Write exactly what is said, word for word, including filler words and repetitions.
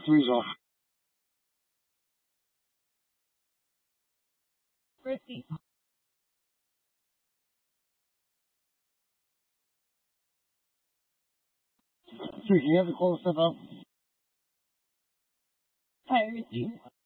three's off. Christy. Three, can you have to call the stuff out? Hi, Christy.